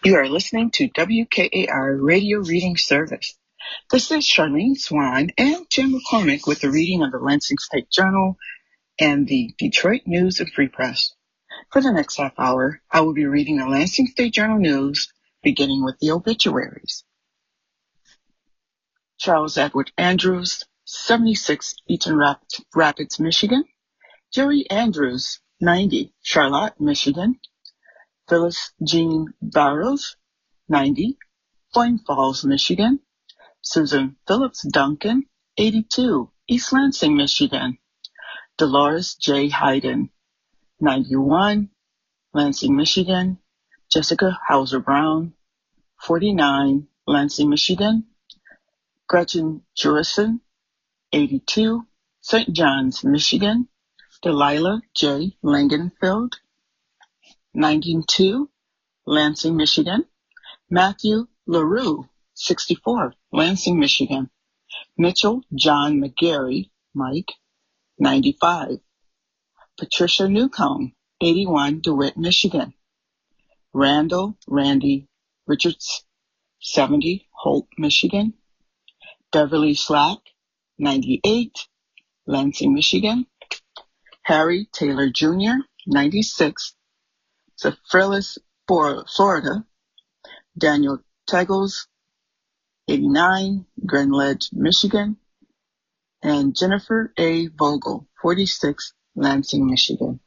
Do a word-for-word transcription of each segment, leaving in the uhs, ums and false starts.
You are listening to W K A R Radio Reading Service. This is Charlene Swan and Jim McCormick with the reading of the Lansing State Journal and the Detroit News and Free Press. For the next half hour, I will be reading the Lansing State Journal news, beginning with the obituaries. Charles Edward Andrews, seventy-six, Eaton Rapids, Michigan. Jerry Andrews, ninety, Charlotte, Michigan. Phyllis Jean Barrows, ninety, Point Falls, Michigan. Susan Phillips Duncan, eighty-two, East Lansing, Michigan. Dolores J. Hayden, ninety-one, Lansing, Michigan. Jessica Hauser Brown, forty-nine, Lansing, Michigan. Gretchen Jurison, eighty-two, Saint John's, Michigan. Delilah J. Langenfeld, ninety-two, Lansing, Michigan. Matthew LaRue, sixty-four, Lansing, Michigan. Mitchell John McGarry, Mike, ninety-five. Patricia Newcomb, eighty-one, DeWitt, Michigan. Randall Randy Richards, seventy, Holt, Michigan. Beverly Slack, ninety-eight, Lansing, Michigan. Harry Taylor Junior, ninety-six, Zephyrus, Florida. Daniel Teggles, eighty-nine, Grand Ledge, Michigan. And Jennifer A. Vogel, forty-six, Lansing, Michigan.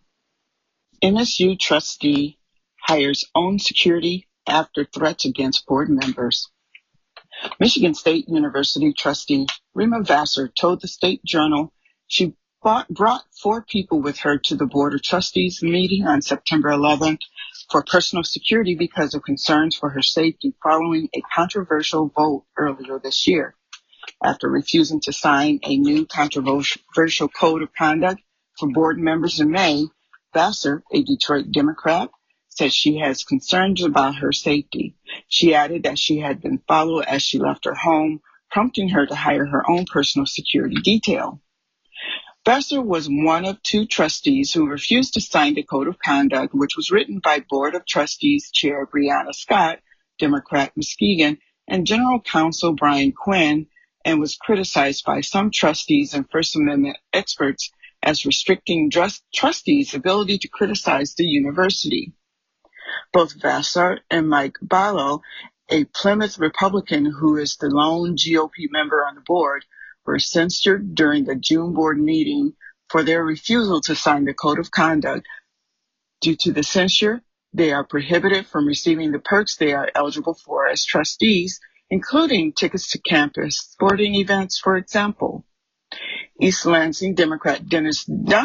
M S U trustee hires own security after threats against board members. Michigan State University trustee Rima Vassar told the State Journal she bought, brought four people with her to the Board of Trustees meeting on September eleventh for personal security because of concerns for her safety following a controversial vote earlier this year. After refusing to sign a new controversial code of conduct for board members in May, Vassar, a Detroit Democrat, said she has concerns about her safety. She added that she had been followed as she left her home, prompting her to hire her own personal security detail. Vassar was one of two trustees who refused to sign the Code of Conduct, which was written by Board of Trustees Chair Brianna Scott, Democrat Muskegon, and General Counsel Brian Quinn, and was criticized by some trustees and First Amendment experts as restricting trustees' ability to criticize the university. Both Vassar and Mike Barlow, a Plymouth Republican who is the lone G O P member on the board, were censured during the June board meeting for their refusal to sign the Code of Conduct. Due to the censure, they are prohibited from receiving the perks they are eligible for as trustees, including tickets to campus sporting events, for example. East Lansing Democrat Dennis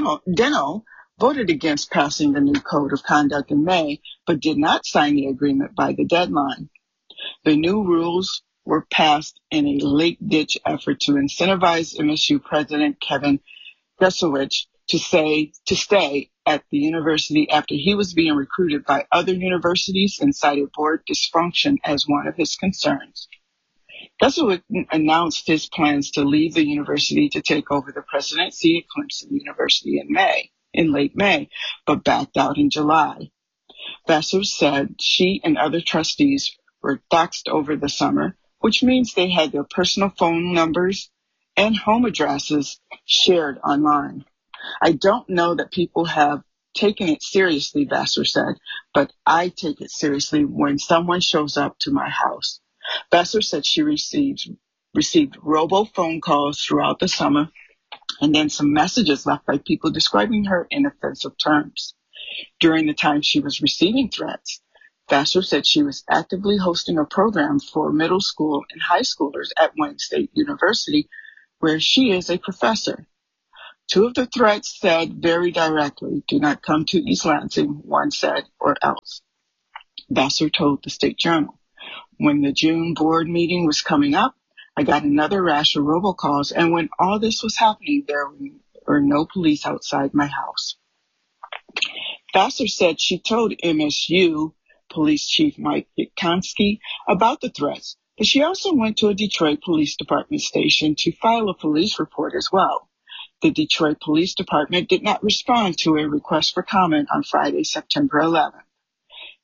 Deno voted against passing the new Code of Conduct in May, but did not sign the agreement by the deadline. The new rules were passed in a late-ditch effort to incentivize M S U President Kevin Gusowicz to say to stay at the university after he was being recruited by other universities and cited board dysfunction as one of his concerns. Gusowicz announced his plans to leave the university to take over the presidency at Clemson University in May, in late May, but backed out in July. Vassar said she and other trustees were doxxed over the summer, which means they had their personal phone numbers and home addresses shared online. I don't know that people have taken it seriously, Vassar said, but I take it seriously when someone shows up to my house. Vassar said she received, received robo phone calls throughout the summer and then some messages left by people describing her in offensive terms. During the time she was receiving threats, Vassar said she was actively hosting a program for middle school and high schoolers at Wayne State University, where she is a professor. Two of the threats said very directly, "Do not come to East Lansing," one said, "or else." Vassar told the State Journal, "When the June board meeting was coming up, I got another rash of robocalls, and when all this was happening, there were no police outside my house." Vassar said she told M S U Police Chief Mike Yatkonski about the threats, but she also went to a Detroit Police Department station to file a police report as well. The Detroit Police Department did not respond to a request for comment on Friday, September eleventh.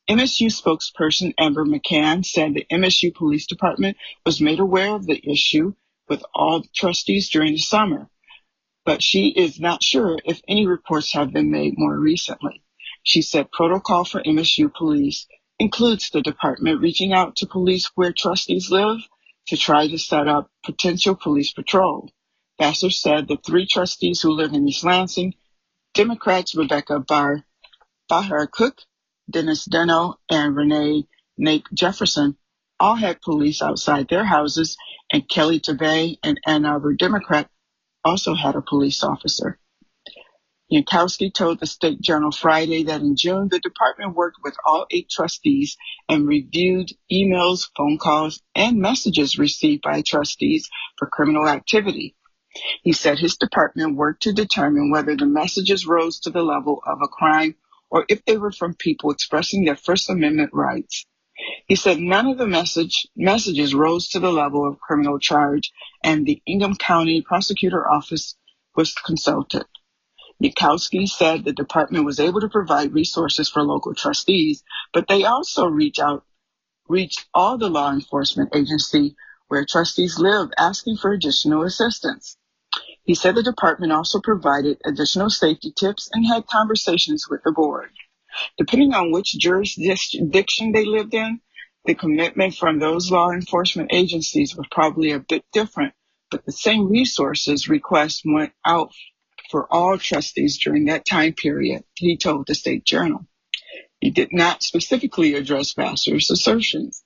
M S U spokesperson Amber McCann said the M S U Police Department was made aware of the issue with all trustees during the summer, but she is not sure if any reports have been made more recently. She said protocol for M S U police includes the department reaching out to police where trustees live to try to set up potential police patrol. Vassar said the three trustees who live in East Lansing, Democrats Rebecca Bar Bahar Cook, Dennis Deno, and Renee Nate Jefferson, all had police outside their houses, and Kelly Tabay, an Ann Arbor Democrat, also had a police officer. Yankowski told the State Journal Friday that in June, the department worked with all eight trustees and reviewed emails, phone calls, and messages received by trustees for criminal activity. He said his department worked to determine whether the messages rose to the level of a crime or if they were from people expressing their First Amendment rights. He said none of the message messages rose to the level of criminal charge, and the Ingham County Prosecutor Office was consulted. Yankowski said the department was able to provide resources for local trustees, but they also reach out, reached all the law enforcement agency where trustees live asking for additional assistance. He said the department also provided additional safety tips and had conversations with the board. Depending on which jurisdiction they lived in, the commitment from those law enforcement agencies was probably a bit different, but the same resources requests went out for all trustees during that time period, he told the State Journal. He did not specifically address Vassar's assertions.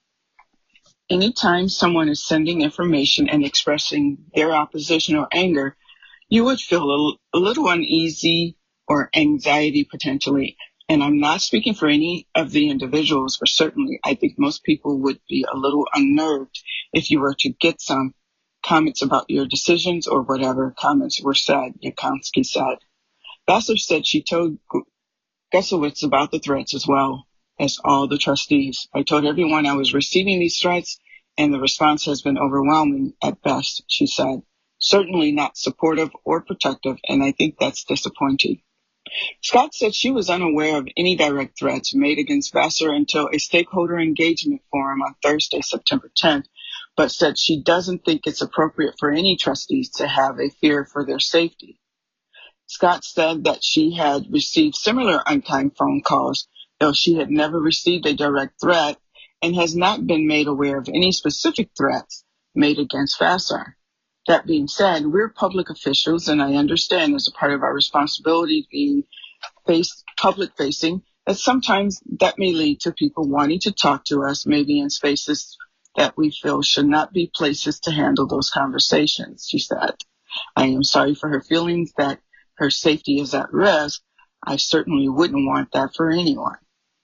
Anytime someone is sending information and expressing their opposition or anger, you would feel a, a little uneasy or anxiety potentially. And I'm not speaking for any of the individuals, but certainly I think most people would be a little unnerved if you were to get some comments about your decisions or whatever comments were said, Yankowski said. Vassar said she told Gusowitz about the threats as well as all the trustees. I told everyone I was receiving these threats, and the response has been overwhelming at best, she said. Certainly not supportive or protective, and I think that's disappointing. Scott said she was unaware of any direct threats made against Vassar until a stakeholder engagement forum on Thursday, September tenth, but said she doesn't think it's appropriate for any trustees to have a fear for their safety. Scott said that she had received similar unkind phone calls, though she had never received a direct threat and has not been made aware of any specific threats made against Vassar. That being said, we're public officials, and I understand as a part of our responsibility being face, public-facing, that sometimes that may lead to people wanting to talk to us, maybe in spaces that we feel should not be places to handle those conversations, she said. I am sorry for her feelings that her safety is at risk. I certainly wouldn't want that for anyone.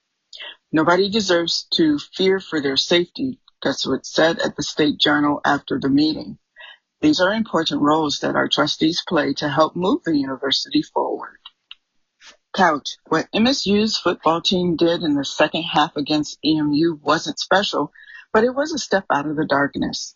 Nobody deserves to fear for their safety, Gusowitz said at the State Journal after the meeting. These are important roles that our trustees play to help move the university forward. Couch, what M S U's football team did in the second half against E M U wasn't special, but it was a step out of the darkness.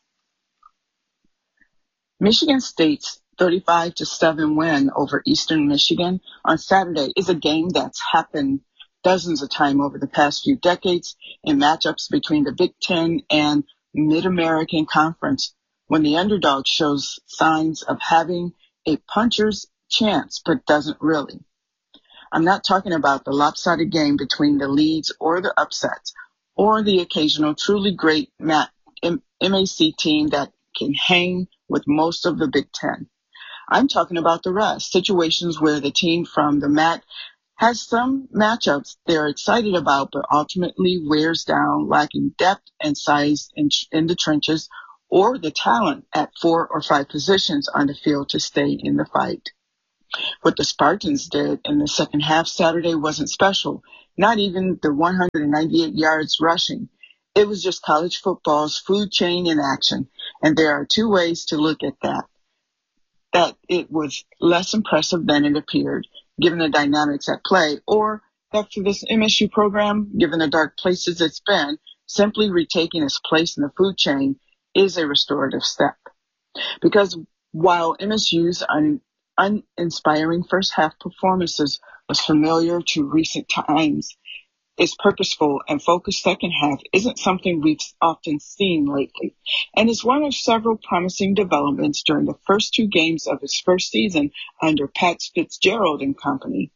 Michigan State's thirty-five to seven win over Eastern Michigan on Saturday is a game that's happened dozens of times over the past few decades in matchups between the Big Ten and Mid-American Conference, when the underdog shows signs of having a puncher's chance but doesn't really. I'm not talking about the lopsided game between the leads or the upsets, or the occasional truly great M A C team that can hang with most of the Big Ten. I'm talking about the rest, situations where the team from the M A C has some matchups they're excited about, but ultimately wears down, lacking depth and size in, in the trenches, or the talent at four or five positions on the field to stay in the fight. What the Spartans did in the second half Saturday wasn't special, not even the one hundred ninety-eight yards rushing. It was just college football's food chain in action, and there are two ways to look at that. That it was less impressive than it appeared, given the dynamics at play, or that for this M S U program, given the dark places it's been, simply retaking its place in the food chain is a restorative step. Because while M S U's un- uninspiring first half performances was familiar to recent times, Its purposeful and focused second half isn't something we've often seen lately, and is one of several promising developments during the first two games of his first season under Pat Fitzgerald and company.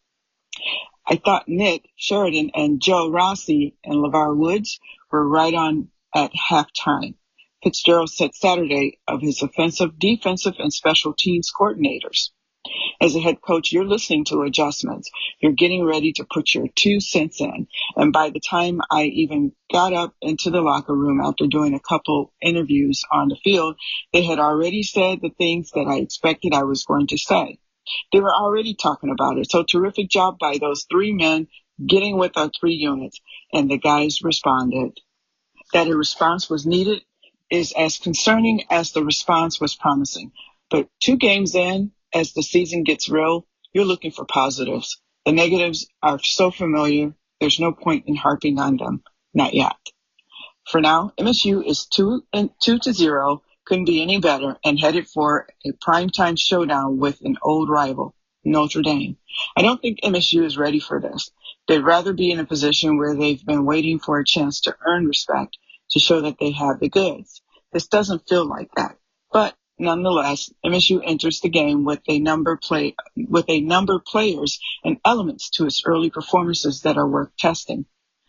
I thought Nick Sheridan and Joe Rossi and LeVar Woods were right on at halftime. Fitzgerald said Saturday of his offensive, defensive, and special teams coordinators. As a head coach, you're listening to adjustments. You're getting ready to put your two cents in. And by the time I even got up into the locker room after doing a couple interviews on the field, they had already said the things that I expected I was going to say. They were already talking about it. So terrific job by those three men getting with our three units. And the guys responded. That a response was needed is as concerning as the response was promising. But two games in, as the season gets real, you're looking for positives. The negatives are so familiar, there's no point in harping on them. Not yet. For now, M S U is two and two to zero, couldn't be any better, and headed for a primetime showdown with an old rival, Notre Dame. I don't think M S U is ready for this. They'd rather be in a position where they've been waiting for a chance to earn respect, to show that they have the goods. This doesn't feel like that. But nonetheless, M S U enters the game with a number play with a number of players and elements to its early performances that are worth testing.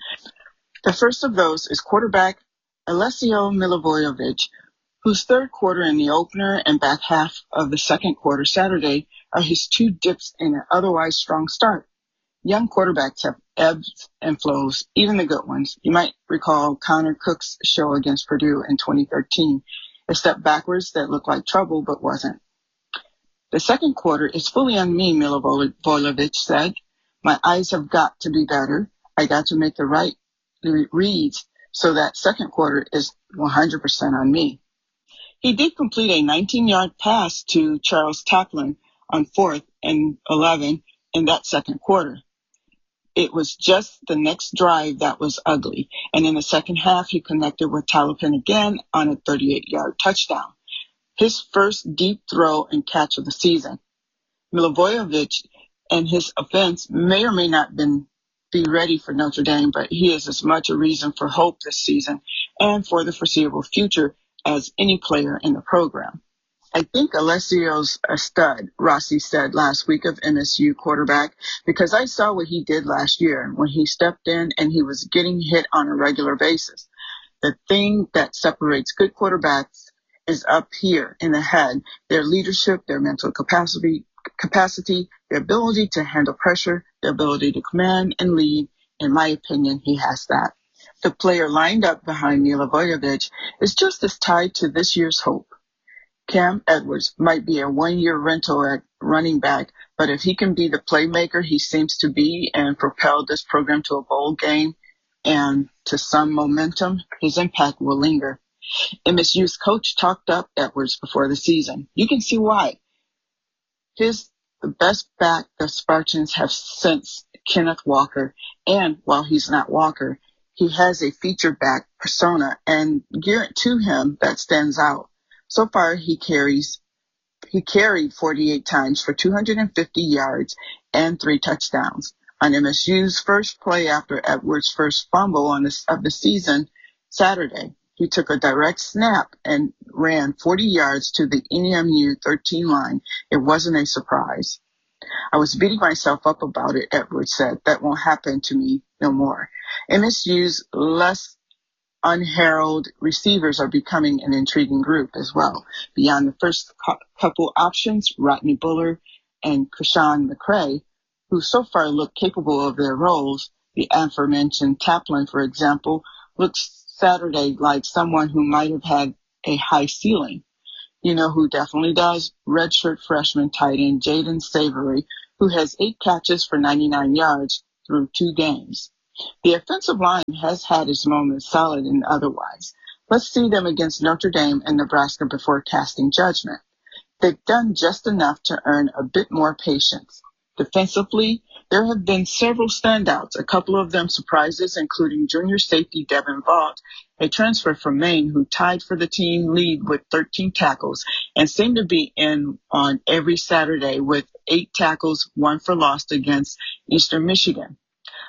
The first of those is quarterback Alessio Milivojevic, whose third quarter in the opener and back half of the second quarter Saturday are his two dips in an otherwise strong start. Young quarterbacks have ebbs and flows, even the good ones. You might recall Connor Cook's show against Purdue in twenty thirteen. A step backwards that looked like trouble but wasn't. The second quarter is fully on me, Milivojevic said. My eyes have got to be better. I got to make the right reads, so that second quarter is one hundred percent on me. He did complete a nineteen-yard pass to Charles Taplin on fourth and eleven in that second quarter. It was just the next drive that was ugly, and in the second half, he connected with Taplin again on a thirty-eight-yard touchdown, his first deep throw and catch of the season. Milivojevic and his offense may or may not been, be ready for Notre Dame, but he is as much a reason for hope this season and for the foreseeable future as any player in the program. I think Alessio's a stud, Rossi said last week of M S U quarterback, because I saw what he did last year when he stepped in and he was getting hit on a regular basis. The thing that separates good quarterbacks is up here in the head, their leadership, their mental capacity, capacity, their ability to handle pressure, their ability to command and lead. In my opinion, he has that. The player lined up behind Milivojevic is just as tied to this year's hope. Cam Edwards might be a one-year rental at running back, but if he can be the playmaker he seems to be and propel this program to a bowl game and to some momentum, his impact will linger. M S U's coach talked up Edwards before the season. You can see why. He's the best back the Spartans have since Kenneth Walker, and while he's not Walker, he has a feature back persona and gear to him that stands out. So far, he carries he carried forty-eight times for two hundred fifty yards and three touchdowns. On M S U's first play after Edwards' first fumble on this, of the season, Saturday, he took a direct snap and ran forty yards to the N M U thirteen line. It wasn't a surprise. I was beating myself up about it, Edwards said. That won't happen to me no more. M S U's less unheralded receivers are becoming an intriguing group as well. Beyond the first couple options, Rodney Buller and Krishan McCray, who so far look capable of their roles, the aforementioned Taplin, for example, looks Saturday like someone who might have had a high ceiling. You know who definitely does? Redshirt freshman tight end Jaden Savory, who has eight catches for ninety-nine yards through two games. The offensive line has had its moments, solid and otherwise. Let's see them against Notre Dame and Nebraska before casting judgment. They've done just enough to earn a bit more patience. Defensively, there have been several standouts, a couple of them surprises, including junior safety Devin Vaught, a transfer from Maine who tied for the team lead with thirteen tackles and seemed to be in on every Saturday with eight tackles, one for loss against Eastern Michigan.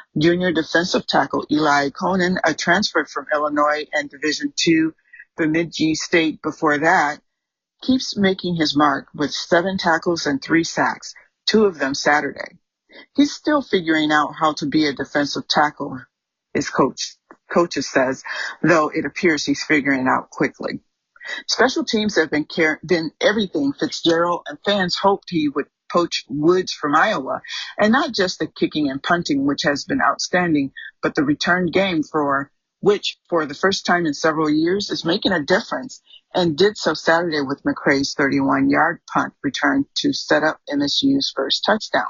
Junior defensive tackle Eli Conan, a transfer from Illinois and Division two Bemidji State before that, keeps making his mark with seven tackles and three sacks, two of them Saturday. He's still figuring out how to be a defensive tackle, his coach coaches says, though it appears he's figuring out quickly. Special teams have been, care- been everything Fitzgerald, and fans hoped he would poach Woods from Iowa, and not just the kicking and punting, which has been outstanding, but the return game for which, for the first time in several years, is making a difference, and did so Saturday with McCray's thirty-one-yard punt return to set up M S U's first touchdown.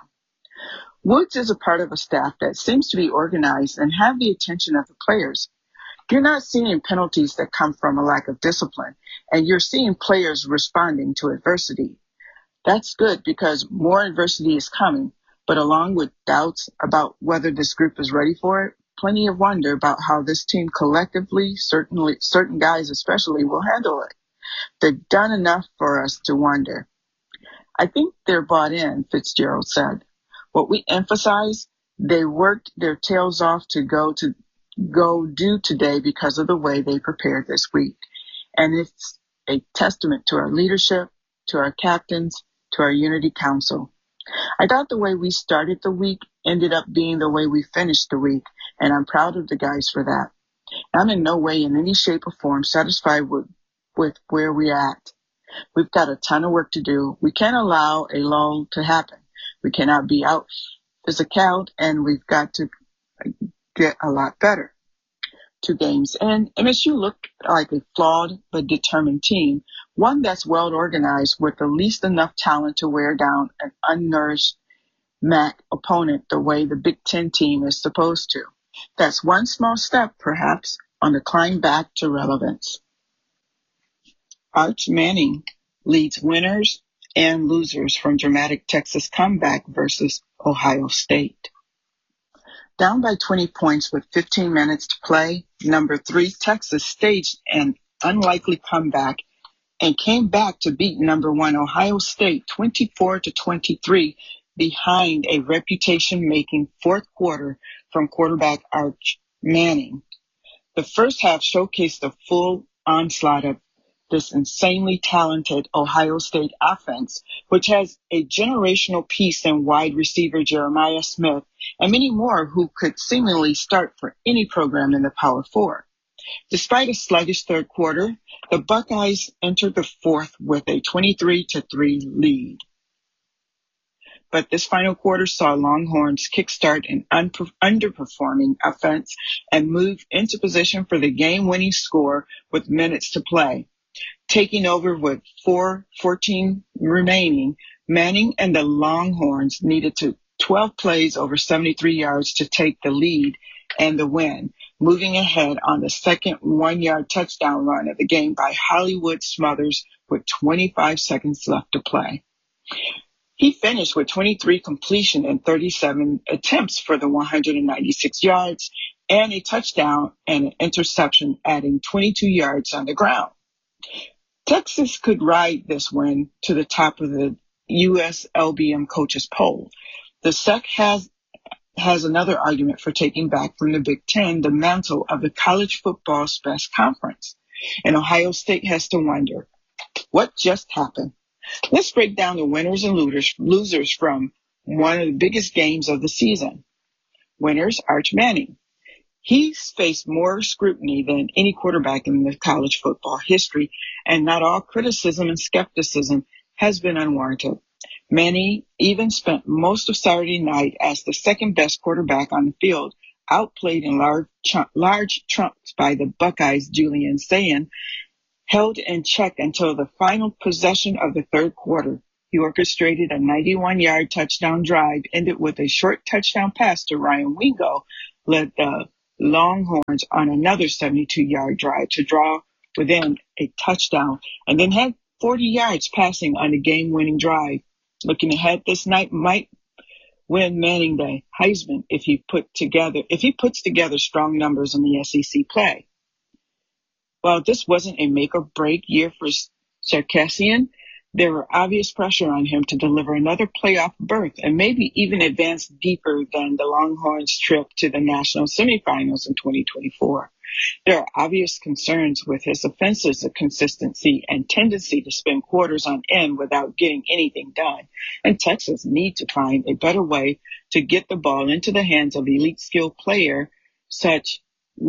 Woods is a part of a staff that seems to be organized and have the attention of the players. You're not seeing penalties that come from a lack of discipline, and you're seeing players responding to adversity. That's good because more adversity is coming, but along with doubts about whether this group is ready for it, plenty of wonder about how this team collectively, certainly certain guys especially, will handle it. They've done enough for us to wonder. I think they're bought in, Fitzgerald said. What we emphasize, they worked their tails off to go to go do today because of the way they prepared this week. And it's a testament to our leadership, to our captains, to our Unity Council. I thought the way we started the week ended up being the way we finished the week, and I'm proud of the guys for that. I'm in no way in any shape or form satisfied with, with where we're at. We've got a ton of work to do. We can't allow a lull to happen. We cannot be out physical, and we've got to get a lot better. Two games in, M S U looked like a flawed but determined team, one that's well organized with the least enough talent to wear down an unnourished M A C opponent the way the Big Ten team is supposed to. That's one small step, perhaps, on the climb back to relevance. Arch Manning leads winners and losers from dramatic Texas comeback versus Ohio State. Down by twenty points with fifteen minutes to play, number three Texas staged an unlikely comeback and came back to beat number one Ohio State twenty-four to twenty-three behind a reputation-making fourth quarter from quarterback Arch Manning. The first half showcased the full onslaught of this insanely talented Ohio State offense, which has a generational piece in wide receiver Jeremiah Smith and many more who could seemingly start for any program in the Power Four. Despite a sluggish third quarter, the Buckeyes entered the fourth with a twenty-three to three lead. But this final quarter saw Longhorns kickstart an un- underperforming offense and move into position for the game-winning score with minutes to play. Taking over with four fourteen remaining, Manning and the Longhorns needed to twelve plays over seventy-three yards to take the lead and the win, moving ahead on the second one-yard touchdown run of the game by Hollywood Smothers with twenty-five seconds left to play. He finished with twenty-three completion and thirty-seven attempts for the one hundred ninety-six yards and a touchdown and an interception, adding twenty-two yards on the ground. Texas could ride this win to the top of the U S L B M coaches poll. The S E C has has another argument for taking back from the Big Ten the mantle of the college football's best conference. And Ohio State has to wonder, what just happened? Let's break down the winners and losers, losers from one of the biggest games of the season. Winners, Arch Manning. He's faced more scrutiny than any quarterback in the college football history, and not all criticism and skepticism has been unwarranted. Manning even spent most of Saturday night as the second best quarterback on the field, outplayed in large, chunk, large chunks by the Buckeyes' Julian Sayin, held in check until the final possession of the third quarter. He orchestrated a ninety-one-yard touchdown drive, ended with a short touchdown pass to Ryan Wingo, led the Longhorns on another seventy-two-yard drive to draw within a touchdown, and then had forty yards passing on the game-winning drive. Looking ahead, this night might win Manning the Heisman if he put together if he puts together strong numbers in the S E C play. While this wasn't a make-or-break year for Sarkisian, There were obvious pressure on him to deliver another playoff berth and maybe even advance deeper than the Longhorns' trip to the national semifinals in twenty twenty-four. There are obvious concerns with his offensive consistency and tendency to spend quarters on end without getting anything done. And Texas needs to find a better way to get the ball into the hands of elite skill players such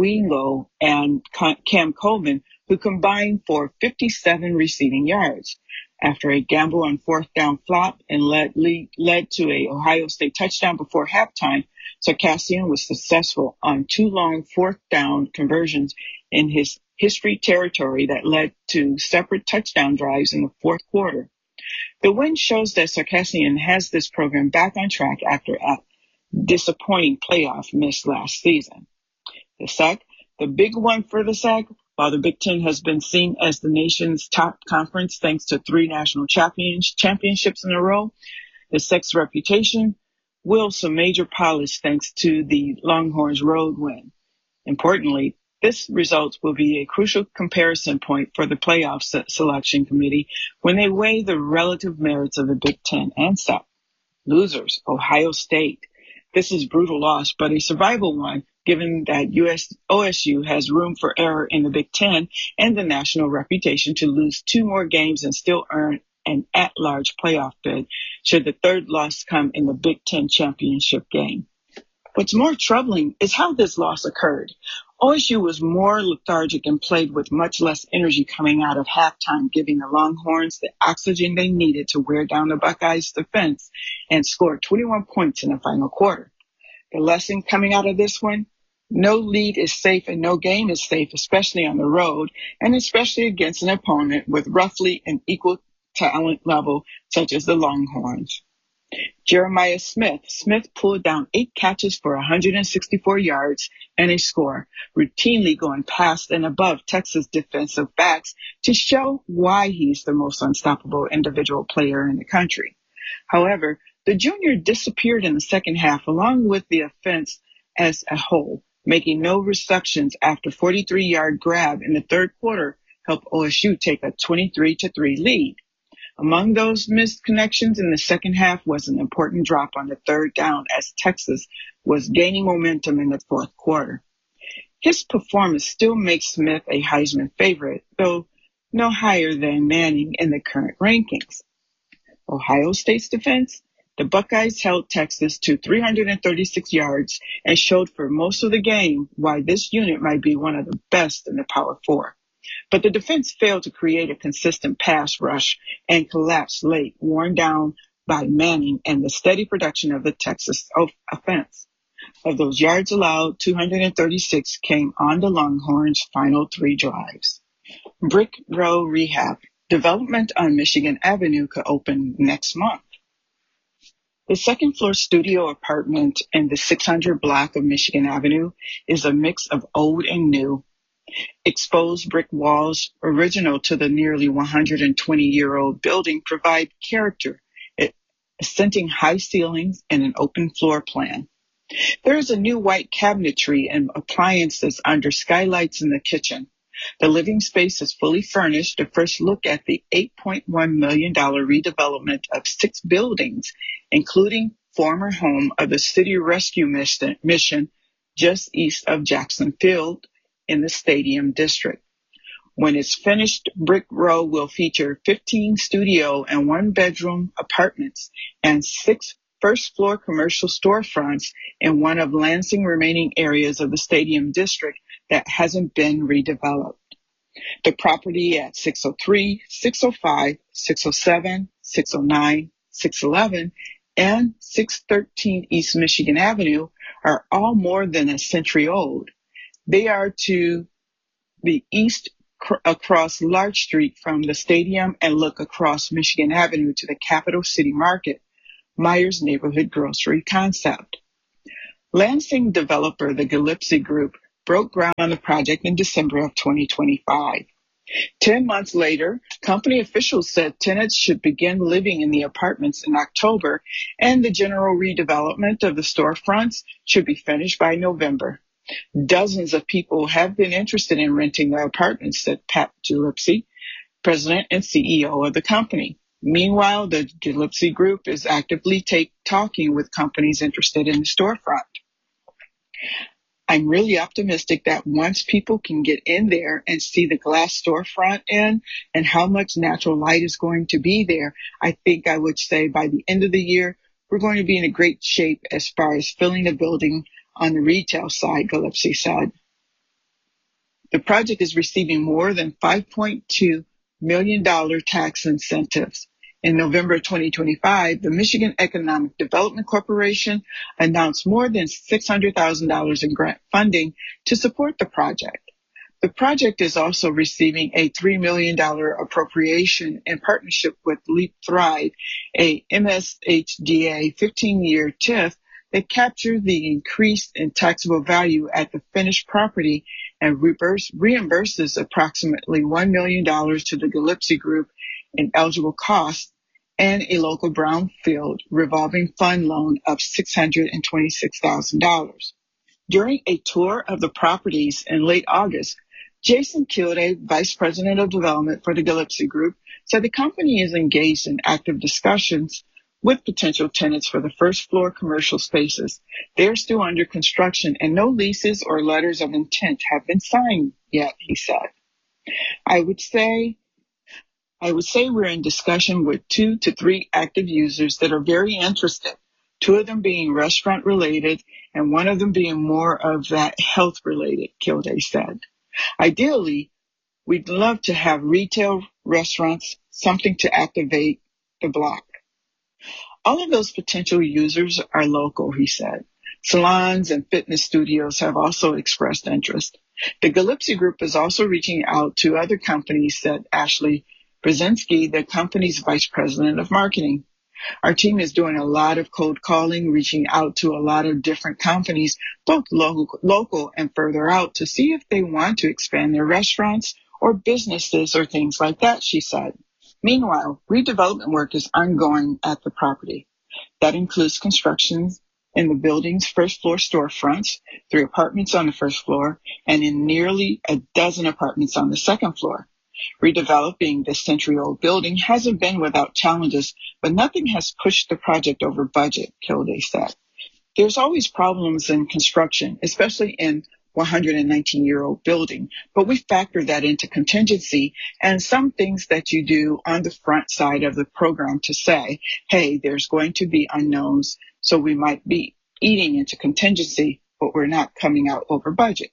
Wingo and Cam Coleman, who combined for fifty-seven receiving yards. After a gamble on fourth down flop and led, lead, led to a Ohio State touchdown before halftime, Sarkisian was successful on two long fourth down conversions in his history territory that led to separate touchdown drives in the fourth quarter. The win shows that Sarkisian has this program back on track after a disappointing playoff miss last season. The S E C, the big one for the S E C, while the Big Ten has been seen as the nation's top conference thanks to three national champions, championships in a row, the S E C's reputation will some major polish thanks to the Longhorns' road win. Importantly, this result will be a crucial comparison point for the playoff selection committee when they weigh the relative merits of the Big Ten and S E C. Losers, Ohio State. This is a brutal loss, but a survival one, given that U S O S U has room for error in the Big Ten and the national reputation to lose two more games and still earn an at-large playoff bid should the third loss come in the Big Ten championship game. What's more troubling is how this loss occurred. O S U was more lethargic and played with much less energy coming out of halftime, giving the Longhorns the oxygen they needed to wear down the Buckeyes' defense and score twenty-one points in the final quarter. The lesson coming out of this one? No lead is safe and no game is safe, especially on the road, and especially against an opponent with roughly an equal talent level such as the Longhorns. Jeremiah Smith. Smith pulled down eight catches for one hundred sixty-four yards and a score, routinely going past and above Texas defensive backs to show why he's the most unstoppable individual player in the country. However, the junior disappeared in the second half along with the offense as a whole, making no receptions after forty-three-yard grab in the third quarter helped O S U take a twenty-three to three lead. Among those missed connections in the second half was an important drop on the third down as Texas was gaining momentum in the fourth quarter. His performance still makes Smith a Heisman favorite, though no higher than Manning in the current rankings. Ohio State's defense? The Buckeyes held Texas to three hundred thirty-six yards and showed for most of the game why this unit might be one of the best in the Power Four. But the defense failed to create a consistent pass rush and collapsed late, worn down by Manning and the steady production of the Texas offense. Of those yards allowed, two hundred thirty-six came on the Longhorns' final three drives. Brick Row Rehab. Development on Michigan Avenue could open next month. The second-floor studio apartment in the six hundred block of Michigan Avenue is a mix of old and new. Exposed brick walls, original to the nearly one hundred twenty-year-old building, provide character, assenting high ceilings and an open floor plan. There is a new white cabinetry and appliances under skylights in the kitchen. The living space is fully furnished. A first look at the eight point one million dollars redevelopment of six buildings, including former home of the City Rescue Mission just east of Jackson Field in the Stadium District. When it's finished, Brick Row will feature fifteen studio and one-bedroom apartments and six first-floor commercial storefronts in one of Lansing's remaining areas of the Stadium District that hasn't been redeveloped. The property at six oh three, six oh five, six oh seven, six oh nine, six eleven, and six thirteen East Michigan Avenue are all more than a century old. They are to the east cr- across Larch Street from the stadium and look across Michigan Avenue to the Capital City Market, Myers Neighborhood Grocery concept. Lansing developer the Gillespie Group broke ground on the project in December of twenty twenty-five. Ten months later, company officials said tenants should begin living in the apartments in October, and the general redevelopment of the storefronts should be finished by November. Dozens of people have been interested in renting the apartments, said Pat Gillespie, president and C E O of the company. Meanwhile, the Gillespie Group is actively take, talking with companies interested in the storefront. I'm really optimistic that once people can get in there and see the glass storefront in and how much natural light is going to be there, I think I would say by the end of the year, we're going to be in a great shape as far as filling the building on the retail side, Gillespie said. The project is receiving more than five point two million dollars tax incentives. In November twenty twenty-five, the Michigan Economic Development Corporation announced more than six hundred thousand dollars in grant funding to support the project. The project is also receiving a three million dollars appropriation in partnership with Leap Thrive, a M S H D A fifteen-year T I F that captures the increase in taxable value at the finished property and reverse, reimburses approximately one million dollars to the Gillespie Group in eligible costs and a local brownfield revolving fund loan of six hundred twenty-six thousand dollars. During a tour of the properties in late August, Jason Kilday, Vice President of Development for the Gillespie Group, said the company is engaged in active discussions with potential tenants for the first floor commercial spaces. They are still under construction and no leases or letters of intent have been signed yet, he said. I would say I would say we're in discussion with two to three active users that are very interested, two of them being restaurant related and one of them being more of that health related, Kilday said. Ideally, we'd love to have retail, restaurants, something to activate the block. All of those potential users are local, he said. Salons and fitness studios have also expressed interest. The Gillespie Group is also reaching out to other companies, said Ashley Brzezinski, the company's vice president of marketing. Our team is doing a lot of cold calling, reaching out to a lot of different companies, both local, local and further out, to see if they want to expand their restaurants or businesses or things like that, she said. Meanwhile, redevelopment work is ongoing at the property. That includes construction in the building's first floor storefronts, three apartments on the first floor, and in nearly a dozen apartments on the second floor. Redeveloping this century-old building hasn't been without challenges, but nothing has pushed the project over budget, Kilday said. There's always problems in construction, especially in one hundred nineteen-year-old building, but we factor that into contingency and some things that you do on the front side of the program to say, hey, there's going to be unknowns, so we might be eating into contingency, but we're not coming out over budget.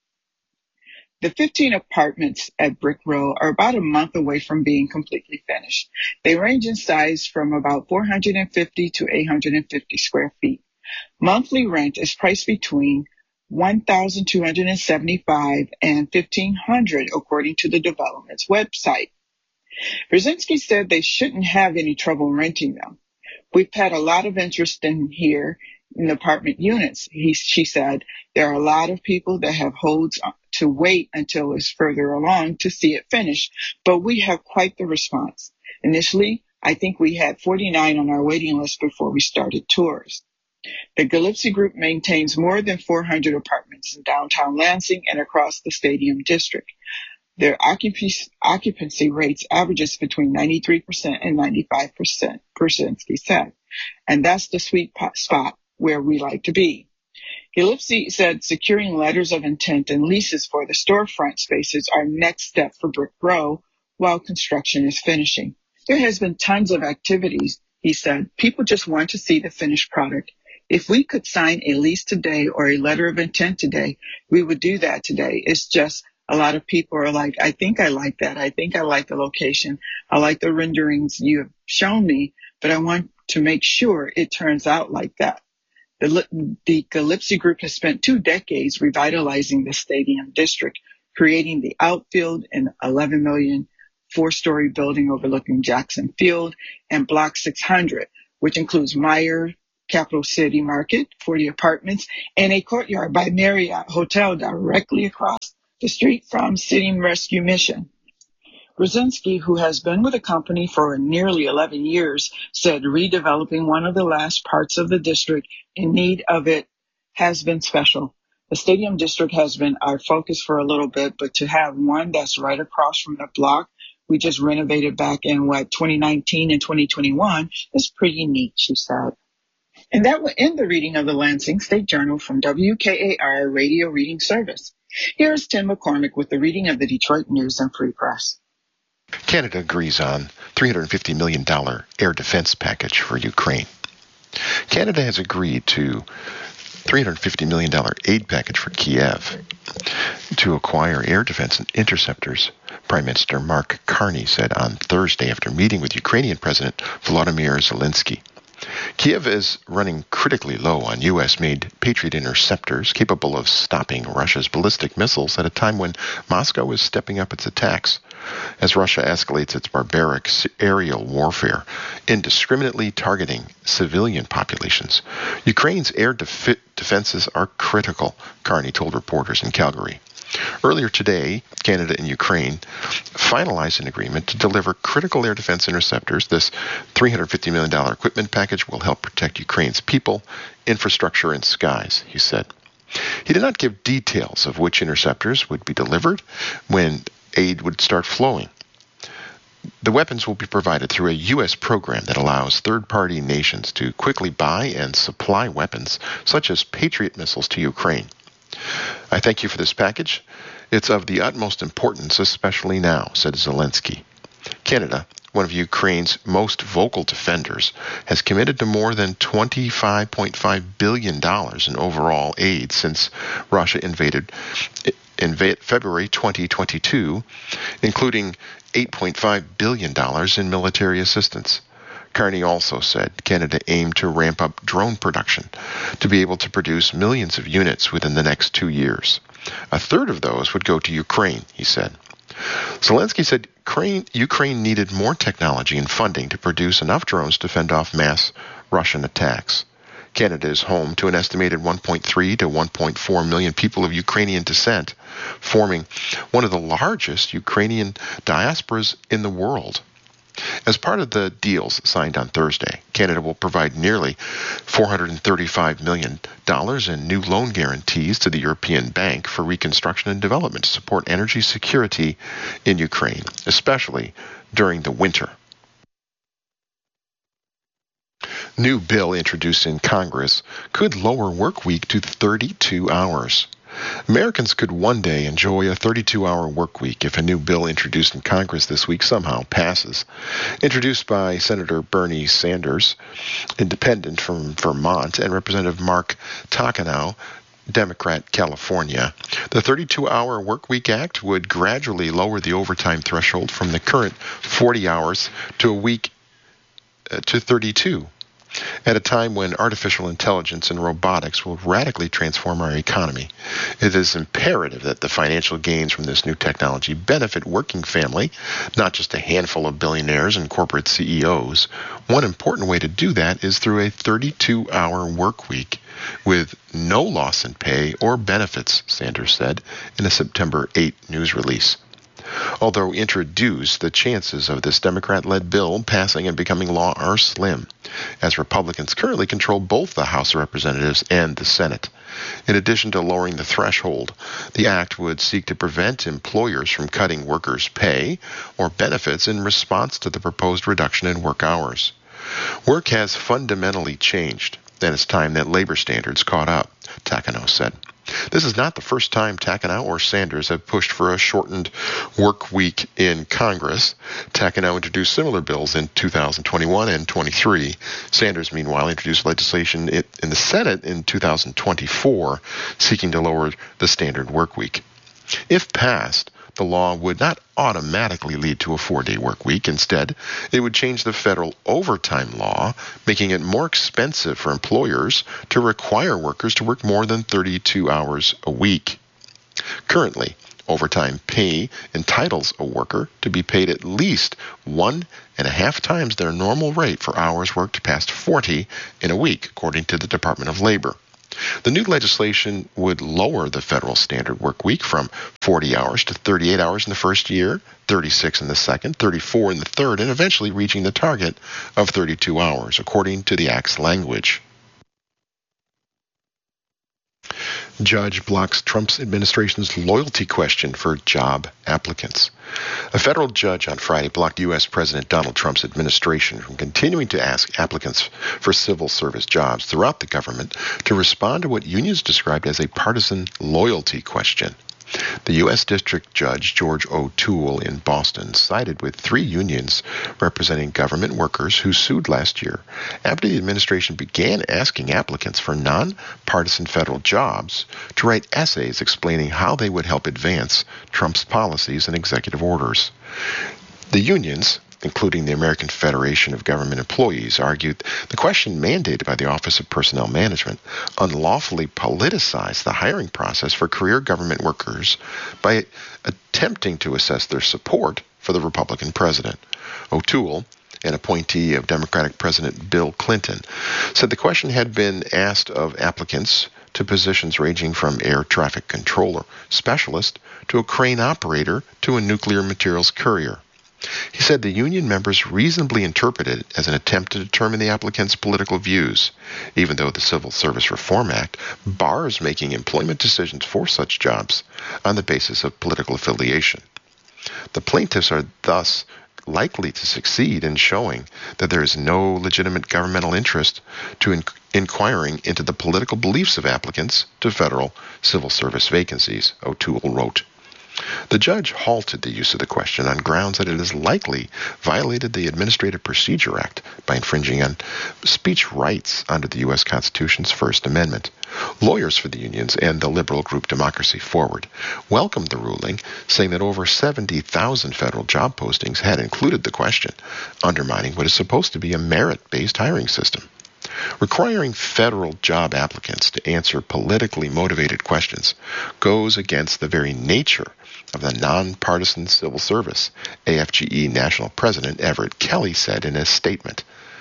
The fifteen apartments at Brick Row are about a month away from being completely finished. They range in size from about four hundred fifty to eight hundred fifty square feet. Monthly rent is priced between one thousand two hundred seventy-five dollars and fifteen hundred dollars according to the development's website. Brzezinski said they shouldn't have any trouble renting them. We've had a lot of interest in here in apartment units. He, she said there are a lot of people that have holds to wait until it's further along to see it finished, but we have quite the response. Initially, I think we had forty-nine on our waiting list before we started tours. The Gillespie Group maintains more than four hundred apartments in downtown Lansing and across the Stadium District. Their occupancy, occupancy rates averages between ninety-three percent and ninety-five percent, Brzezinski said, and that's the sweet spot where we like to be. Gillespie said securing letters of intent and leases for the storefront spaces are next step for Brick Row while construction is finishing. There has been tons of activities, he said. People just want to see the finished product. If we could sign a lease today or a letter of intent today, we would do that today. It's just a lot of people are like, I think I like that. I think I like the location. I like the renderings you have shown me, but I want to make sure it turns out like that. The, the Gillespie Group has spent two decades revitalizing the Stadium District, creating the outfield, an eleven million four-story building overlooking Jackson Field, and Block six hundred, which includes Meyer, Capital City Market, forty apartments, and a courtyard by Marriott Hotel directly across the street from City Rescue Mission. Brzezinski, who has been with the company for nearly eleven years, said redeveloping one of the last parts of the district in need of it has been special. The Stadium District has been our focus for a little bit, but to have one that's right across from the block we just renovated back in, what, twenty nineteen and twenty twenty-one. It's pretty neat, she said. And that will end the reading of the Lansing State Journal from W K A R Radio Reading Service. Here's Tim McCormick with the reading of the Detroit News and Free Press. Canada agrees on three hundred fifty million dollars air defense package for Ukraine. Canada has agreed to three hundred fifty million dollars aid package for Kiev to acquire air defense and interceptors, Prime Minister Mark Carney said on Thursday after meeting with Ukrainian President Volodymyr Zelensky. Kiev is running critically low on U S-made Patriot interceptors capable of stopping Russia's ballistic missiles at a time when Moscow is stepping up its attacks as Russia escalates its barbaric aerial warfare, indiscriminately targeting civilian populations. Ukraine's air def- defenses are critical, Carney told reporters in Calgary. Earlier today, Canada and Ukraine finalized an agreement to deliver critical air defense interceptors. This three hundred fifty million dollars equipment package will help protect Ukraine's people, infrastructure, and skies, he said. He did not give details of which interceptors would be delivered when aid would start flowing. The weapons will be provided through a U S program that allows third-party nations to quickly buy and supply weapons such as Patriot missiles to Ukraine. I thank you for this package. It's of the utmost importance, especially now, said Zelensky. Canada, one of Ukraine's most vocal defenders, has committed to more than twenty-five point five billion dollars in overall aid since Russia invaded in February twenty twenty-two, including eight point five billion dollars in military assistance. Carney also said Canada aimed to ramp up drone production to be able to produce millions of units within the next two years. A third of those would go to Ukraine, he said. Zelensky said Ukraine, Ukraine needed more technology and funding to produce enough drones to fend off mass Russian attacks. Canada is home to an estimated one point three to one point four million people of Ukrainian descent, forming one of the largest Ukrainian diasporas in the world. As part of the deals signed on Thursday, Canada will provide nearly four hundred thirty-five million dollars in new loan guarantees to the European Bank for Reconstruction and Development to support energy security in Ukraine, especially during the winter. New bill introduced in Congress could lower work week to thirty-two hours. Americans could one day enjoy a thirty-two hour work week if a new bill introduced in Congress this week somehow passes. Introduced by Senator Bernie Sanders, independent from Vermont, and Representative Mark Takanow, Democrat, California, the thirty-two hour Workweek Act would gradually lower the overtime threshold from the current forty hours to a week uh, to thirty-two. At a time when artificial intelligence and robotics will radically transform our economy, it is imperative that the financial gains from this new technology benefit working family, not just a handful of billionaires and corporate C E Os. One important way to do that is through a thirty-two hour work week with no loss in pay or benefits, Sanders said in a September eighth news release. Although introduced, the chances of this Democrat-led bill passing and becoming law are slim, as Republicans currently control both the House of Representatives and the Senate. In addition to lowering the threshold, the act would seek to prevent employers from cutting workers' pay or benefits in response to the proposed reduction in work hours. Work has fundamentally changed, and it's time that labor standards caught up, Takanow said. This is not the first time Takanow or Sanders have pushed for a shortened work week in Congress. Takanow introduced similar bills in two thousand twenty-one and twenty-three. Sanders, meanwhile, introduced legislation in the Senate in two thousand twenty-four seeking to lower the standard work week. If passed, the law would not automatically lead to a four-day work week. Instead, it would change the federal overtime law, making it more expensive for employers to require workers to work more than thirty-two hours a week. Currently, overtime pay entitles a worker to be paid at least one and a half times their normal rate for hours worked past forty in a week, according to the Department of Labor. The new legislation would lower the federal standard work week from forty hours to thirty-eight hours in the first year, thirty-six in the second, thirty-four in the third, and eventually reaching the target of thirty-two hours, according to the Act's language. Judge blocks Trump's administration's loyalty question for job applicants. A federal judge on Friday blocked U S. President Donald Trump's administration from continuing to ask applicants for civil service jobs throughout the government to respond to what unions described as a partisan loyalty question. The U S. District Judge George O'Toole in Boston sided with three unions representing government workers who sued last year after the administration began asking applicants for non-partisan federal jobs to write essays explaining how they would help advance Trump's policies and executive orders. The unions, including the American Federation of Government Employees, argued the question mandated by the Office of Personnel Management unlawfully politicized the hiring process for career government workers by attempting to assess their support for the Republican president. O'Toole, an appointee of Democratic President Bill Clinton, said the question had been asked of applicants to positions ranging from air traffic controller specialist to a crane operator to a nuclear materials courier. He said the union members reasonably interpreted it as an attempt to determine the applicant's political views, even though the Civil Service Reform Act bars making employment decisions for such jobs on the basis of political affiliation. The plaintiffs are thus likely to succeed in showing that there is no legitimate governmental interest to in- inquiring into the political beliefs of applicants to federal civil service vacancies, O'Toole wrote. The judge halted the use of the question on grounds that it has likely violated the Administrative Procedure Act by infringing on speech rights under the U S. Constitution's First Amendment. Lawyers for the unions and the liberal group Democracy Forward welcomed the ruling, saying that over seventy thousand federal job postings had included the question, undermining what is supposed to be a merit-based hiring system. Requiring federal job applicants to answer politically motivated questions goes against the very nature of the nonpartisan civil service, A F G E National President Everett Kelly said in a statement.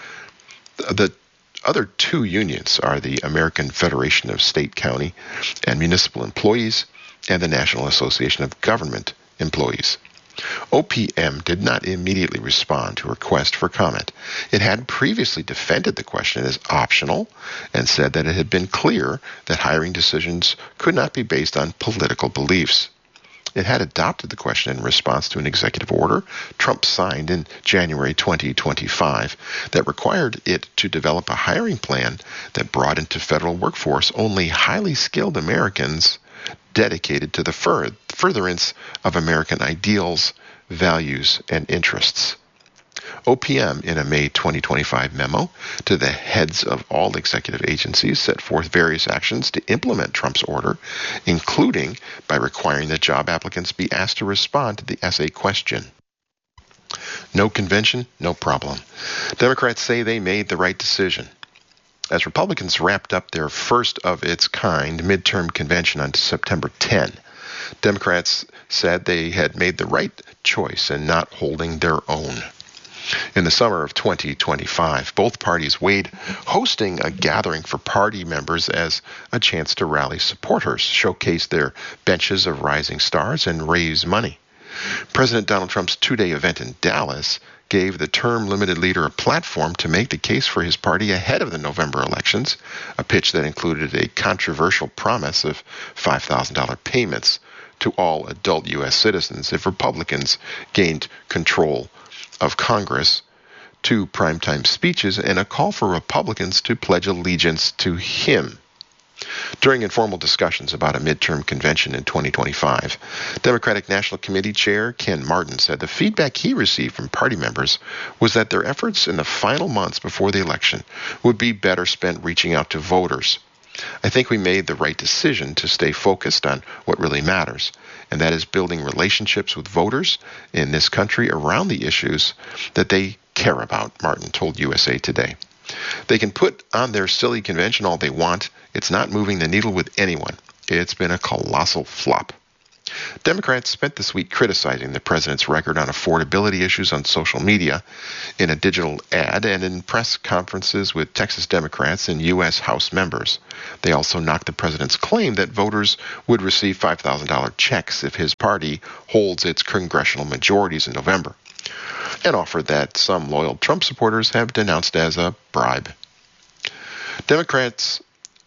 The other two unions are the American Federation of State, County, and Municipal Employees and the National Association of Government Employees. O P M did not immediately respond to a request for comment. It had previously defended the question as optional and said that it had been clear that hiring decisions could not be based on political beliefs. It had adopted the question in response to an executive order Trump signed in January twenty twenty-five that required it to develop a hiring plan that brought into federal workforce only highly skilled Americans dedicated to the fur- furtherance of American ideals, values, and interests. O P M, in a May twenty twenty-five memo to the heads of all executive agencies, set forth various actions to implement Trump's order, including by requiring that job applicants be asked to respond to the essay question. No convention, no problem. Democrats say they made the right decision. As Republicans wrapped up their first-of-its-kind midterm convention on September tenth, Democrats said they had made the right choice in not holding their own. In the summer of twenty twenty-five, both parties weighed hosting a gathering for party members as a chance to rally supporters, showcase their benches of rising stars, and raise money. President Donald Trump's two-day event in Dallas gave the term-limited leader a platform to make the case for his party ahead of the November elections, a pitch that included a controversial promise of five thousand dollars payments to all adult U S citizens if Republicans gained control of Congress, two primetime speeches, and a call for Republicans to pledge allegiance to him. During informal discussions about a midterm convention in twenty twenty-five, Democratic National Committee Chair Ken Martin said the feedback he received from party members was that their efforts in the final months before the election would be better spent reaching out to voters. I think we made the right decision to stay focused on what really matters, and that is building relationships with voters in this country around the issues that they care about, Martin told U S A Today. They can put on their silly convention all they want. It's not moving the needle with anyone. It's been a colossal flop. Democrats spent this week criticizing the president's record on affordability issues on social media, in a digital ad, and in press conferences with Texas Democrats and U S House members. They also knocked the president's claim that voters would receive five thousand dollars checks if his party holds its congressional majorities in November, an offer that some loyal Trump supporters have denounced as a bribe. Democrats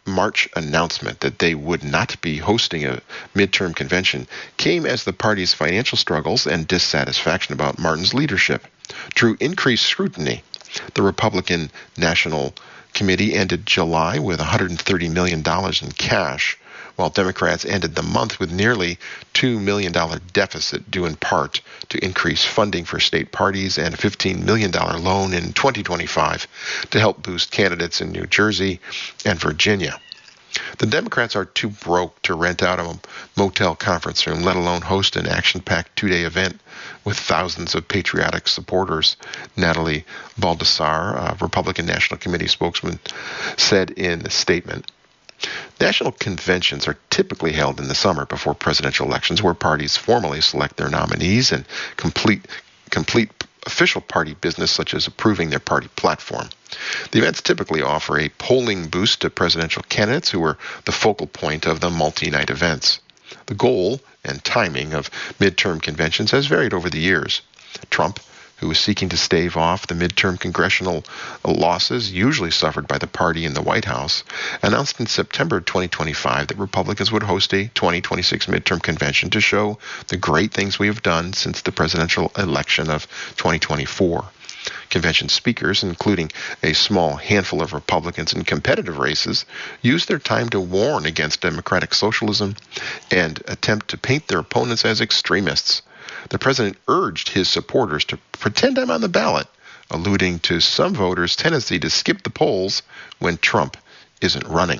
March announcement that they would not be hosting a midterm convention came as the party's financial struggles and dissatisfaction about Martin's leadership drew increased scrutiny. The Republican National Committee ended July with one hundred thirty million dollars in cash, while Democrats ended the month with nearly two million dollars deficit due in part to increased funding for state parties and a fifteen million dollars loan in twenty twenty-five to help boost candidates in New Jersey and Virginia. The Democrats are too broke to rent out a motel conference room, let alone host an action-packed two-day event with thousands of patriotic supporters, Natalie Baldassar, a Republican National Committee spokesman, said in a statement. National conventions are typically held in the summer before presidential elections, where parties formally select their nominees and complete complete official party business such as approving their party platform. The events typically offer a polling boost to presidential candidates who are the focal point of the multi-night events. The goal and timing of midterm conventions has varied over the years. Trump, who is seeking to stave off the midterm congressional losses usually suffered by the party in the White House, announced in September twenty twenty-five that Republicans would host a twenty twenty-six midterm convention to show the great things we have done since the presidential election of twenty twenty-four. Convention speakers, including a small handful of Republicans in competitive races, used their time to warn against democratic socialism and attempt to paint their opponents as extremists. The president urged his supporters to pretend I'm on the ballot, alluding to some voters' tendency to skip the polls when Trump isn't running.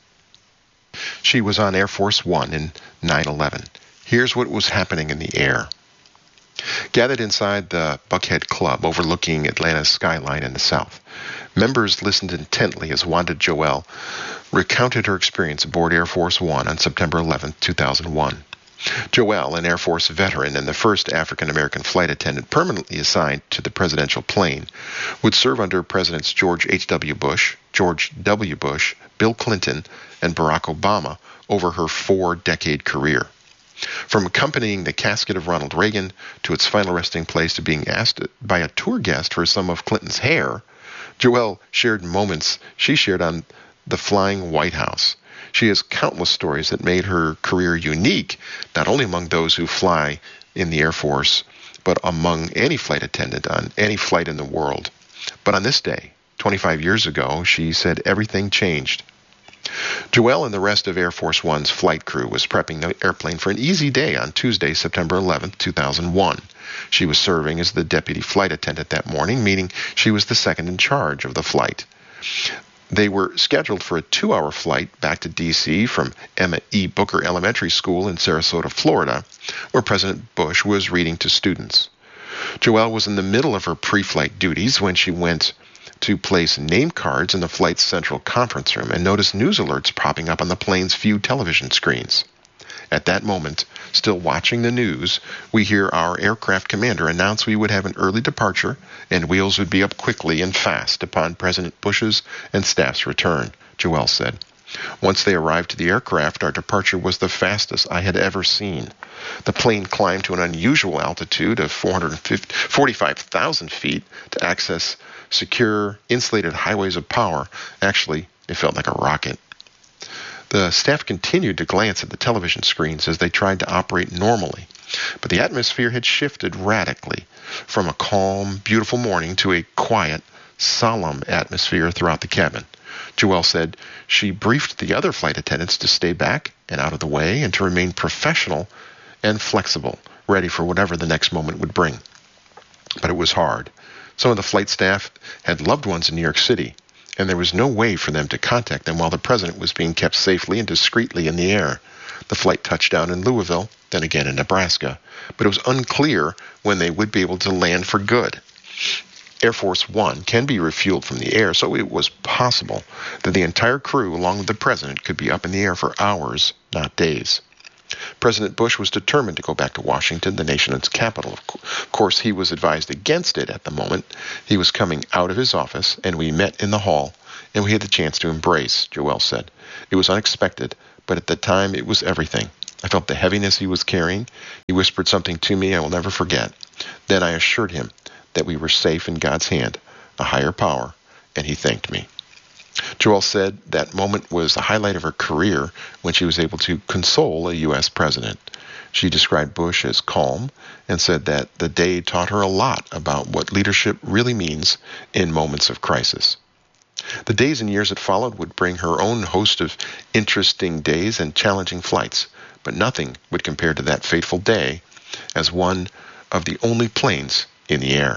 She was on Air Force One in nine eleven. Here's what was happening in the air. Gathered inside the Buckhead Club overlooking Atlanta's skyline in the south, members listened intently as Wanda Joelle recounted her experience aboard Air Force One on September eleventh, two thousand one. Joelle, an Air Force veteran and the first African-American flight attendant permanently assigned to the presidential plane, would serve under Presidents George H W. Bush, George W. Bush, Bill Clinton, and Barack Obama over her four-decade career. From accompanying the casket of Ronald Reagan to its final resting place to being asked by a tour guest for some of Clinton's hair, Joelle shared moments she shared on the flying White House. She has countless stories that made her career unique, not only among those who fly in the Air Force, but among any flight attendant on any flight in the world. But on this day, twenty-five years ago, she said everything changed. Joelle and the rest of Air Force One's flight crew was prepping the airplane for an easy day on Tuesday, September eleventh, two thousand one. She was serving as the deputy flight attendant that morning, meaning she was the second in charge of the flight. They were scheduled for a two-hour flight back to D C from Emma E. Booker Elementary School in Sarasota, Florida, where President Bush was reading to students. Joelle was in the middle of her pre-flight duties when she went to place name cards in the flight's central conference room and noticed news alerts popping up on the plane's few television screens. At that moment, still watching the news, we hear our aircraft commander announce we would have an early departure and wheels would be up quickly and fast upon President Bush's and staff's return, Joelle said. Once they arrived to the aircraft, our departure was the fastest I had ever seen. The plane climbed to an unusual altitude of four hundred forty-five thousand feet to access secure, insulated highways of power. Actually, it felt like a rocket. The staff continued to glance at the television screens as they tried to operate normally, but the atmosphere had shifted radically from a calm, beautiful morning to a quiet, solemn atmosphere throughout the cabin. Joelle said she briefed the other flight attendants to stay back and out of the way and to remain professional and flexible, ready for whatever the next moment would bring. But it was hard. Some of the flight staff had loved ones in New York City, and there was no way for them to contact them while the president was being kept safely and discreetly in the air. The flight touched down in Louisville, then again in Nebraska, but it was unclear when they would be able to land for good. Air Force One can be refueled from the air, so it was possible that the entire crew, along with the president, could be up in the air for hours, not days. President Bush was determined to go back to Washington, the nation's capital. Of course, he was advised against it at the moment. He was coming out of his office, and we met in the hall, and we had the chance to embrace, Joelle said. It was unexpected, but at the time it was everything. I felt the heaviness he was carrying. He whispered something to me I will never forget. Then I assured him that we were safe in God's hand, a higher power, and he thanked me. Joelle said that moment was the highlight of her career when she was able to console a U S president. She described Bush as calm and said that the day taught her a lot about what leadership really means in moments of crisis. The days and years that followed would bring her own host of interesting days and challenging flights, but nothing would compare to that fateful day as one of the only planes in the air.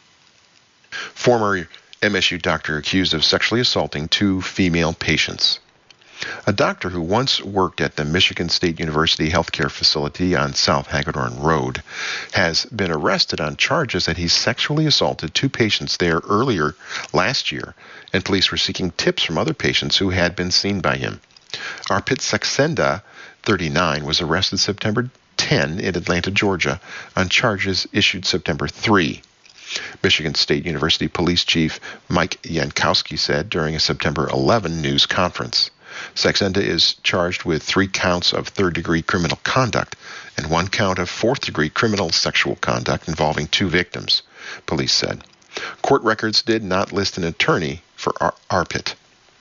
Former M S U doctor accused of sexually assaulting two female patients. A doctor who once worked at the Michigan State University healthcare facility on South Hagedorn Road has been arrested on charges that he sexually assaulted two patients there earlier last year, and police were seeking tips from other patients who had been seen by him. Arpit Saxenda, thirty-nine, was arrested September tenth in Atlanta, Georgia, on charges issued September third. Michigan State University Police Chief Mike Yankowski said during a September eleventh news conference. Saxenda is charged with three counts of third-degree criminal conduct and one count of fourth-degree criminal sexual conduct involving two victims, police said. Court records did not list an attorney for Ar- Arpit.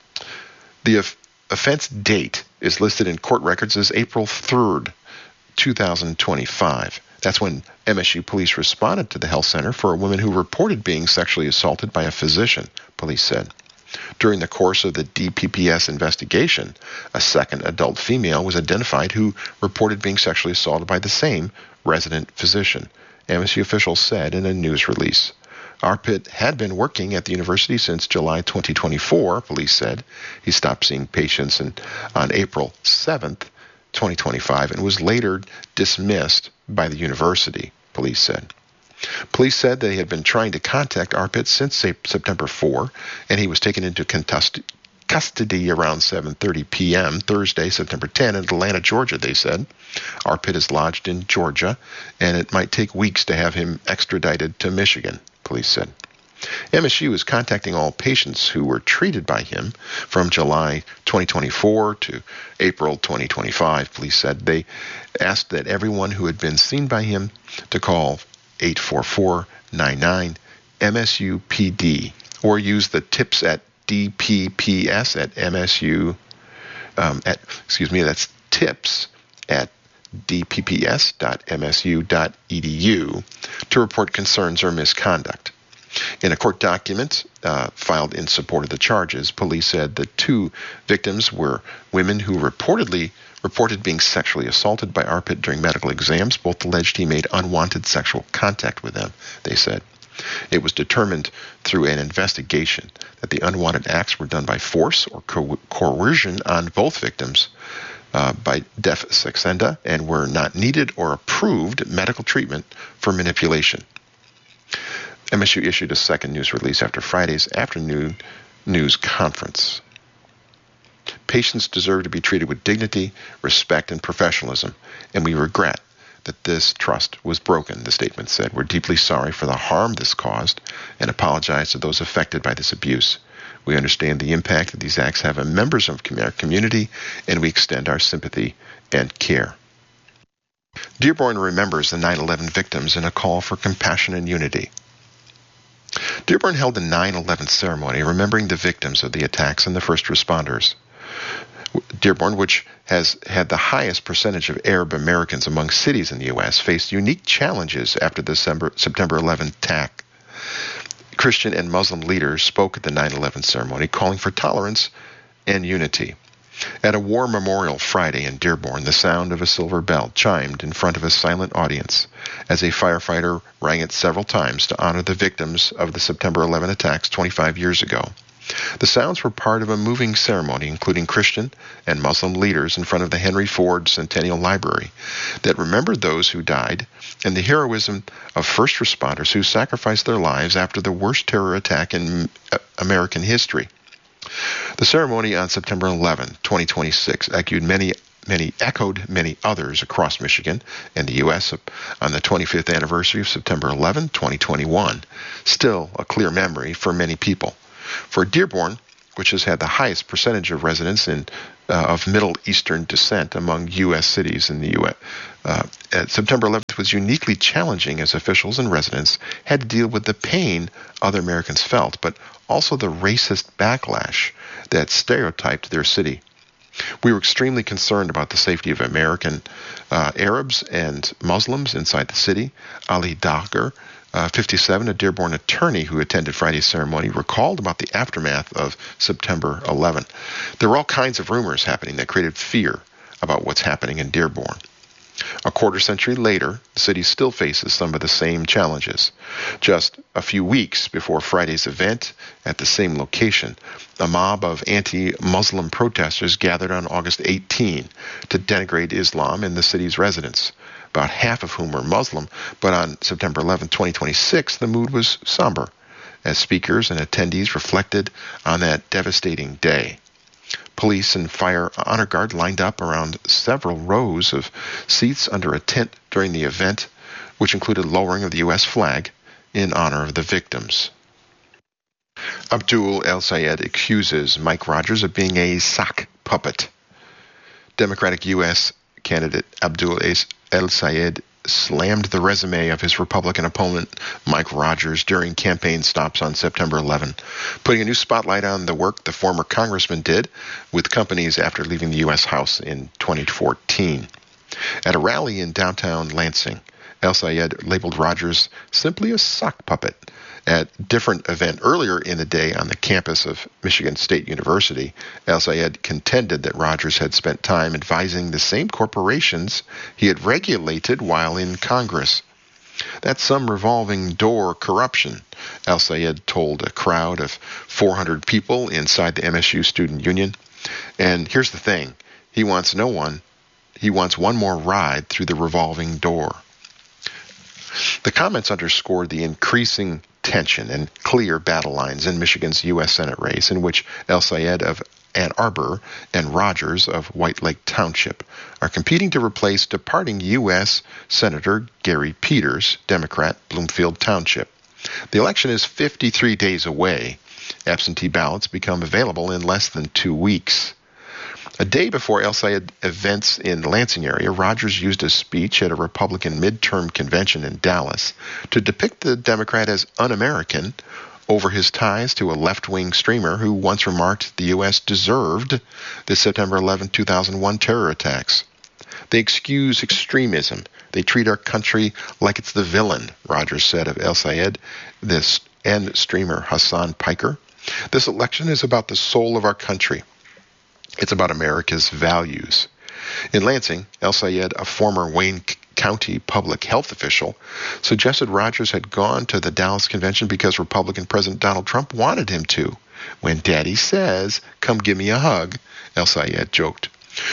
The of- offense date is listed in court records as April third, two thousand twenty-five. That's when M S U police responded to the health center for a woman who reported being sexually assaulted by a physician, police said. During the course of the D P P S investigation, a second adult female was identified who reported being sexually assaulted by the same resident physician, M S U officials said in a news release. Arpit had been working at the university since July twenty twenty-four, police said. He stopped seeing patients in, on April seventh, twenty twenty-five, and was later dismissed by the university, police said. Police said they had been trying to contact Arpit since September fourth, and he was taken into custody around seven thirty p.m. Thursday, September tenth, in Atlanta, Georgia, they said. Arpit is lodged in Georgia, and it might take weeks to have him extradited to Michigan, police said. M S U is contacting all patients who were treated by him from July twenty twenty-four to April twenty twenty-five, police said. They asked that everyone who had been seen by him to call eight four four, nine nine, M S U P D or use the tips at D P P S at M S U, um, at, excuse me, that's tips at d p p s dot m s u dot e d u to report concerns or misconduct. In a court document uh, filed in support of the charges, police said the two victims were women who reportedly reported being sexually assaulted by Arpit during medical exams. Both alleged he made unwanted sexual contact with them, they said. It was determined through an investigation that the unwanted acts were done by force or co- coercion on both victims uh, by Def Saxenda and were not needed or approved medical treatment for manipulation. M S U issued a second news release after Friday's afternoon news conference. Patients deserve to be treated with dignity, respect, and professionalism, and we regret that this trust was broken, the statement said. We're deeply sorry for the harm this caused and apologize to those affected by this abuse. We understand the impact that these acts have on members of our community, and we extend our sympathy and care. Dearborn remembers the nine eleven victims in a call for compassion and unity. Dearborn held a nine eleven ceremony remembering the victims of the attacks and the first responders. Dearborn, which has had the highest percentage of Arab Americans among cities in the U S, faced unique challenges after the September eleventh attack. Christian and Muslim leaders spoke at the nine eleven ceremony, calling for tolerance and unity. At a war memorial Friday in Dearborn, the sound of a silver bell chimed in front of a silent audience as a firefighter rang it several times to honor the victims of the September eleventh attacks twenty-five years ago. The sounds were part of a moving ceremony, including Christian and Muslim leaders in front of the Henry Ford Centennial Library, that remembered those who died and the heroism of first responders who sacrificed their lives after the worst terror attack in American history. The ceremony on September eleventh, twenty twenty-six, echoed many, many, echoed many others across Michigan and the U S on the twenty-fifth anniversary of September eleventh, twenty twenty-one, still a clear memory for many people. For Dearborn, which has had the highest percentage of residents in, uh, of Middle Eastern descent among U S cities in the U S, uh, September eleventh event was uniquely challenging as officials and residents had to deal with the pain other Americans felt, but also the racist backlash that stereotyped their city. We were extremely concerned about the safety of American uh, Arabs and Muslims inside the city. Ali Dagher, uh, fifty-seven, a Dearborn attorney who attended Friday's ceremony, recalled about the aftermath of September eleventh. There were all kinds of rumors happening that created fear about what's happening in Dearborn. A quarter century later, the city still faces some of the same challenges. Just a few weeks before Friday's event at the same location, a mob of anti-Muslim protesters gathered on August eighteenth to denigrate Islam in the city's residents, about half of whom were Muslim. But on September eleventh, twenty twenty-six, the mood was somber as speakers and attendees reflected on that devastating day. Police and fire honor guard lined up around several rows of seats under a tent during the event, which included lowering of the U S flag in honor of the victims. Abdul El-Sayed accuses Mike Rogers of being a sock puppet. Democratic U S candidate Abdul El-Sayed slammed the resume of his Republican opponent, Mike Rogers, during campaign stops on September eleventh, putting a new spotlight on the work the former congressman did with companies after leaving the U S House in twenty fourteen. At a rally in downtown Lansing, El-Sayed labeled Rogers simply a sock puppet. At a different event earlier in the day on the campus of Michigan State University, El-Sayed contended that Rogers had spent time advising the same corporations he had regulated while in Congress. That's some revolving door corruption, El-Sayed told a crowd of four hundred people inside the M S U Student Union. And here's the thing, he wants no one, he wants one more ride through the revolving door. The comments underscored the increasing tension and clear battle lines in Michigan's U S Senate race, in which El-Sayed of Ann Arbor and Rogers of White Lake Township are competing to replace departing U S Senator Gary Peters, Democrat, Bloomfield Township. The election is fifty-three days away. Absentee ballots become available in less than two weeks. A day before El-Sayed events in the Lansing area, Rogers used a speech at a Republican midterm convention in Dallas to depict the Democrat as un-American over his ties to a left-wing streamer who once remarked the U S deserved the September eleventh, two thousand one terror attacks. They excuse extremism. They treat our country like it's the villain, Rogers said of El-Sayed this, and streamer Hassan Piker. This election is about the soul of our country. It's about America's values. In Lansing, El-Sayed, a former Wayne County public health official, suggested Rogers had gone to the Dallas convention because Republican President Donald Trump wanted him to. When Daddy says, "Come give me a hug," El-Sayed joked.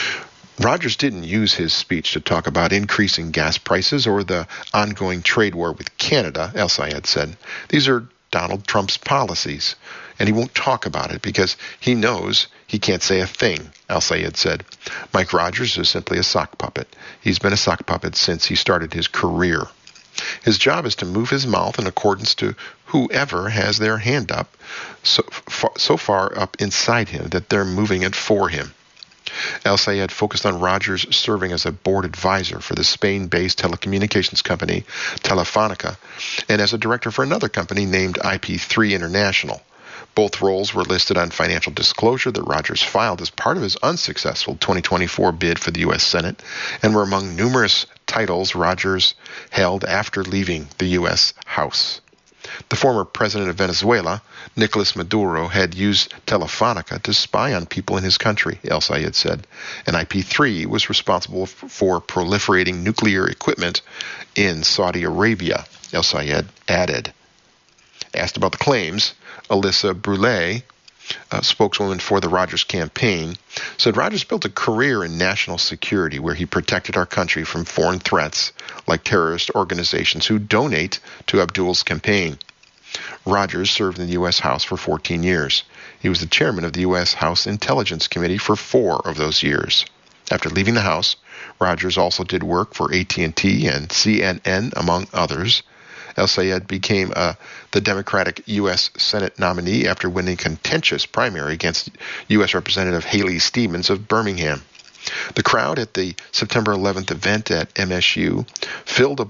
Rogers didn't use his speech to talk about increasing gas prices or the ongoing trade war with Canada, El-Sayed said. These are Donald Trump's policies, and he won't talk about it because he knows he can't say a thing, El-Sayed said. Mike Rogers is simply a sock puppet. He's been a sock puppet since he started his career. His job is to move his mouth in accordance to whoever has their hand up so far, so far up inside him that they're moving it for him. El-Sayed focused on Rogers serving as a board advisor for the Spain-based telecommunications company Telefonica and as a director for another company named I P three International. Both roles were listed on financial disclosure that Rogers filed as part of his unsuccessful twenty twenty-four bid for the U S Senate and were among numerous titles Rogers held after leaving the U S House. The former president of Venezuela, Nicolas Maduro, had used Telefonica to spy on people in his country, El-Sayed said, and I P three was responsible for proliferating nuclear equipment in Saudi Arabia, El-Sayed added. Asked about the claims, Alyssa Brule, a spokeswoman for the Rogers campaign, said Rogers built a career in national security where he protected our country from foreign threats like terrorist organizations who donate to Abdul's campaign. Rogers served in the U S House for fourteen years. He was the chairman of the U S House Intelligence Committee for four of those years. After leaving the House, Rogers also did work for A T and T and C N N, among others. El-Sayed became uh, the Democratic U S Senate nominee after winning a contentious primary against U S Representative Haley Stevens of Birmingham. The crowd at the September eleventh event at M S U filled a